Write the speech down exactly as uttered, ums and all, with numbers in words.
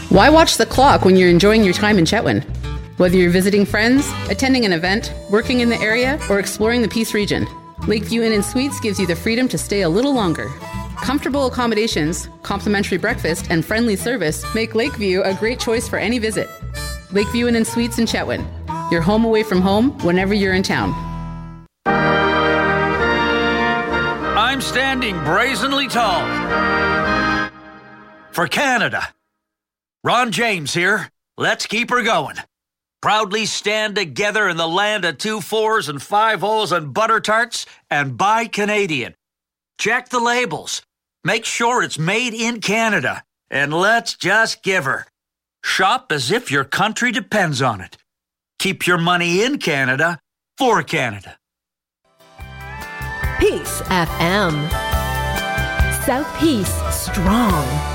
Why watch the clock when you're enjoying your time in Chetwynd? Whether you're visiting friends, attending an event, working in the area, or exploring the Peace region, Lakeview Inn and Suites gives you the freedom to stay a little longer. Comfortable accommodations, complimentary breakfast, and friendly service make Lakeview a great choice for any visit. Lakeview Inn and Suites in Chetwynd. Your home away from home whenever you're in town. I'm standing brazenly tall for Canada. Ron James here. Let's keep her going. Proudly stand together in the land of two fours and five holes and butter tarts and buy Canadian. Check the labels. Make sure it's made in Canada. And let's just give her. Shop as if your country depends on it. Keep your money in Canada for Canada. Peace F M. South Peace strong.